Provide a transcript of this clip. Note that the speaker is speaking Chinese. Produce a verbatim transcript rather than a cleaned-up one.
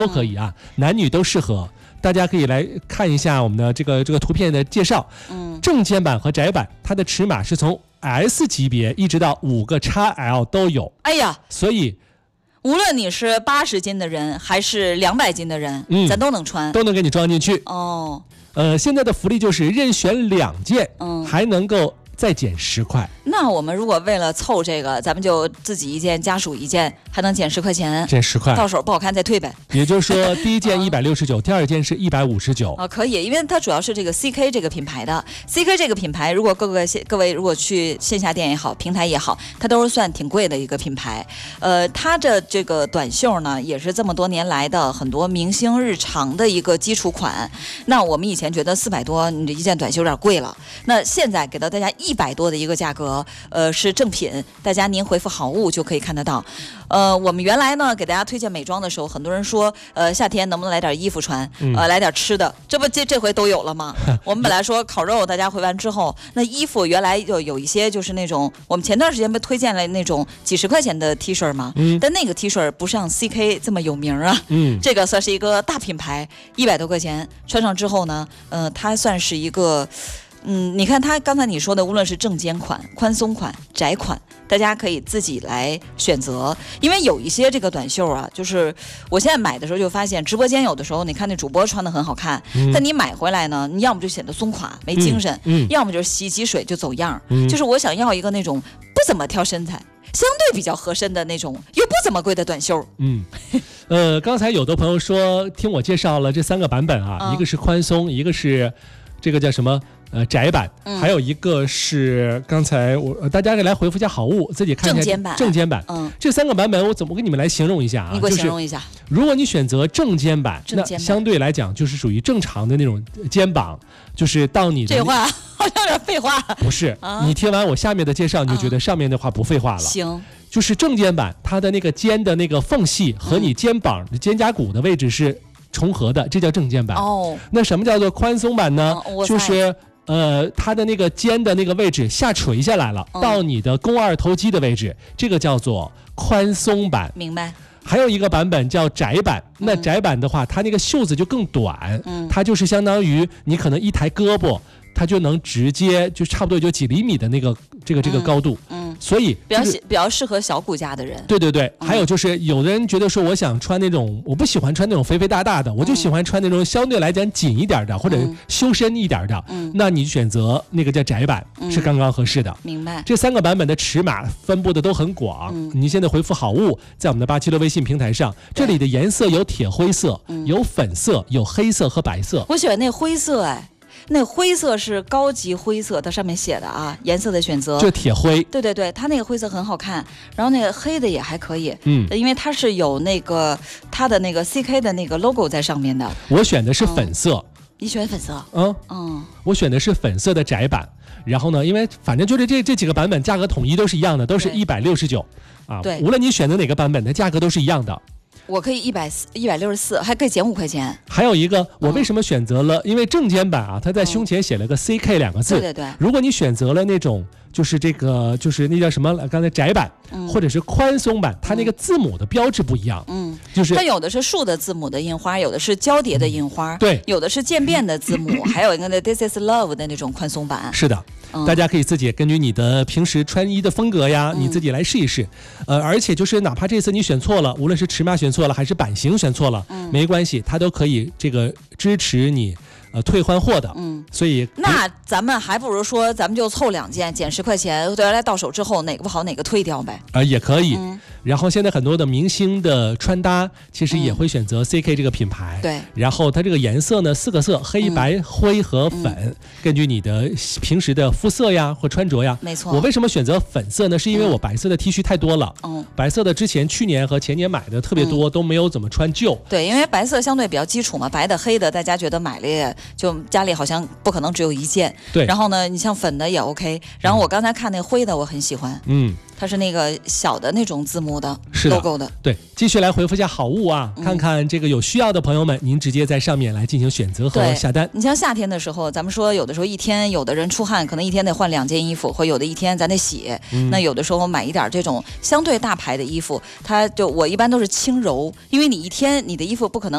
都可以啊，男女都适合。大家可以来看一下我们的这个这个图片的介绍。嗯，正肩版和窄版，它的尺码是从 S 级别一直到五个 X L 都有。 哎呀， 所以无论你是八十斤的人还是两百斤的人，嗯，咱都能穿， 都能给你装进去。 哦， 呃，现在的福利就是任选两件，嗯，还能够再减十块。 那我们如果为了凑这个，咱们就自己一件，家属一件，还能减十块钱， 减十块， 到手不好看再退呗。 也就是说，第一件一百六十九，第二件是一百五十九。 啊，可以，因为它主要是这个 C K 这个品牌的 C K 这个品牌，如果各个各位如果去线下店也好，平台也好，它都是算挺贵的一个品牌。呃，它的这个短袖呢，也是这么多年来的很多明星日常的一个基础款。那我们以前觉得四百多，你这一件短袖有点贵了。那现在给到大家一百多的一个价格，呃，是正品，大家您回复好物就可以看得到。呃，我们原来呢给大家推荐美妆的时候，很多人说，呃，夏天能不能来点衣服穿，呃，来点吃的，这不这这回都有了吗？我们本来说烤肉，大家回完之后，那衣服原来有有一些就是那种，我们前段时间不推荐了那种几十块钱的 T 恤吗？嗯，但那个 T 恤不像 C K 这么有名啊，嗯，这个算是一个大品牌，一百多块钱穿上之后呢，呃，它算是一个。嗯，你看它刚才你说的，无论是正肩款、宽松款、窄款，大家可以自己来选择。因为有一些这个短袖啊，就是我现在买的时候就发现，直播间有的时候你看那主播穿的很好看，嗯、但你买回来呢，你要么就显得松垮没精神，嗯嗯、要么就是洗几水就走样。嗯、就是我想要一个那种不怎么挑身材，相对比较合身的那种，又不怎么贵的短袖。 嗯，呃，刚才有的朋友说听我介绍了这三个版本啊，嗯、一个是宽松，一个是这个叫什么？呃，窄版，嗯、还有一个是刚才我、呃、大家可以来回复一下好物，自己看一下正肩版。 正肩版，嗯，这三个版本我怎么给你们来形容一下啊？ 你给我形容一下。就是、 如果你选择正肩版， 正肩版那相对来讲就是属于正常的那种肩膀，就是到你的这话好像有点废话。 不是，啊、你听完我下面的介绍，你就觉得上面的话不废话了。 行、嗯， 就是正肩版，它的那个肩的那个缝隙和你肩膀、嗯、肩胛骨的位置是重合的，这叫正肩版。哦，那什么叫做宽松版呢？哦、就是。呃，它的那个肩的那个位置下垂下来了，嗯、到你的肱二头肌的位置，这个叫做宽松版。 明白。 还有一个版本叫窄版，嗯、那窄版的话，它那个袖子就更短，嗯、它就是相当于你可能一抬胳膊，它就能直接就差不多就几厘米的那个这个这个高度。嗯。嗯，所以比较比较适合小骨架的人。 对对对，嗯、还有就是有的人觉得说，我想穿那种，我不喜欢穿那种肥肥大大的，嗯、我就喜欢穿那种相对来讲紧一点的，或者修身一点的。嗯，那你选择那个叫窄版，嗯、是刚刚合适的。 明白。 这三个版本的尺码分布的都很广。嗯，你现在回复好物，在我们的八七六微信平台上，这里的颜色有铁灰色，嗯、有粉色，有黑色和白色。 我喜欢那灰色，哎。那灰色是高级灰色，它上面写的啊，颜色的选择。 这铁灰。 对对对，它那个灰色很好看，然后那个黑的也还可以。嗯，因为它是有那个它的那个 C K 的那个 logo 在上面的。 我选的是粉色。 嗯、你选粉色？ 嗯嗯，我选的是粉色的窄版。然后呢，因为反正就是这这几个版本价格统一都是一样的，都是一百六十九啊。 对， 无论你选择哪个版本的价格都是一样的。 我可以一百一百六十四，还可以减五块钱。 还有一个，我为什么选择了？嗯、因为正肩版啊，它在胸前写了个 C K 两个字。 对对对。 如果你选择了那种，就是这个，就是那叫什么？刚才窄版，嗯、或者是宽松版，它那个字母的标志不一样。嗯。就是它有的是竖的字母的印花，有的是交叠的印花， 嗯、对， 有的是渐变的字母，还有一个那 This is Love 的那种宽松版。 是的。嗯、大家可以自己根据你的平时穿衣的风格呀，嗯、你自己来试一试。呃，而且就是哪怕这次你选错了，无论是尺码选错了还是版型选错了，嗯、没关系，它都可以这个支持你呃退换货的。嗯，所以那咱们还不如说咱们就凑两件，减十块钱，原来到手之后哪个不好哪个退掉呗。 啊、呃，也可以。嗯、然后现在很多的明星的穿搭其实也会选择 C K 这个品牌。 对、嗯。 然后它这个颜色呢，四个色，黑白、嗯、灰和粉，嗯、根据你的平时的肤色呀或穿着呀。 没错。 我为什么选择粉色呢？是因为我白色的 T 恤太多了。嗯。白色的之前去年和前年买的特别多，嗯、都没有怎么穿旧。 对，因为白色相对比较基础嘛，白的黑的大家觉得买了也就家里好像不可能只有一件。 对。 然后呢，你像粉的也 OK。然后我刚才看那灰的我很喜欢。嗯。它是那个小的那种字母的 logo 的。 对，继续来回复一下好物啊，嗯、看看这个有需要的朋友们，您直接在上面来进行选择和下单。 你像夏天的时候，咱们说有的时候一天，有的人出汗，可能一天得换两件衣服，或有的一天咱得洗。嗯、那有的时候买一点这种相对大牌的衣服，它就我一般都是轻柔，因为你一天你的衣服不可能。